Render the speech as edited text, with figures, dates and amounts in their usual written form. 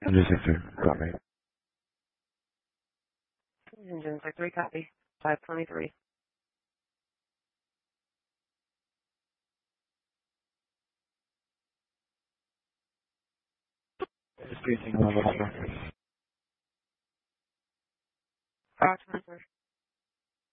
Engine sector, copy. Engine sector 3, copy. 523. Spacing level.